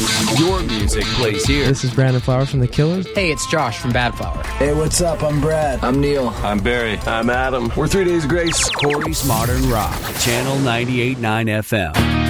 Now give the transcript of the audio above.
Your music plays here. This is Brandon Flowers from The Killers. Hey, it's Josh from Bad Flower. Hey, what's up? I'm Brad. I'm Neil. I'm Barry. I'm Adam. We're 3 Days Grace. Corey's Modern Rock, Channel 98.9 FM.